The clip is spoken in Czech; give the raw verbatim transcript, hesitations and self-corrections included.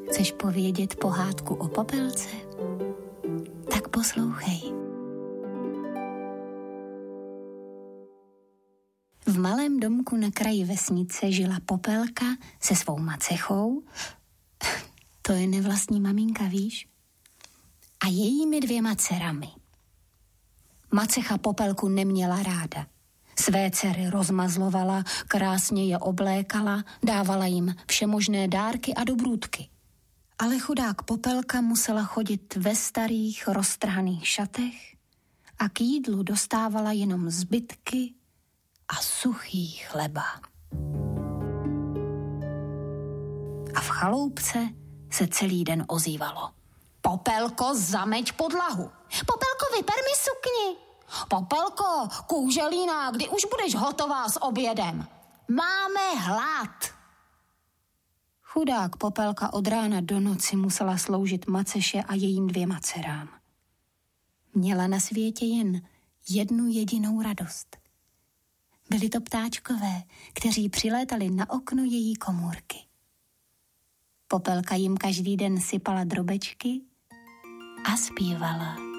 Chceš povědět pohádku o Popelce? Tak poslouchej. V malém domku na kraji vesnice žila Popelka se svou macechou. To je nevlastní maminka, víš? A jejími dvěma dcerami. Macecha Popelku neměla ráda. Své dcery rozmazlovala, krásně je oblékala, dávala jim všemožné dárky a dobrůdky. Ale chudák Popelka musela chodit ve starých, roztrhaných šatech a k jídlu dostávala jenom zbytky a suchý chleba. A v chaloupce se celý den ozývalo. Popelko, zameď podlahu. Popelko, vyper mi sukni. Popelko, kůželína, kdy už budeš hotová s obědem? Máme hlad. Chudák Popelka od rána do noci musela sloužit maceše a jejím dvěma dcerám. Měla na světě jen jednu jedinou radost. Byli to ptáčkové, kteří přilétali na okno její komůrky. Popelka jim každý den sypala drobečky a zpívala.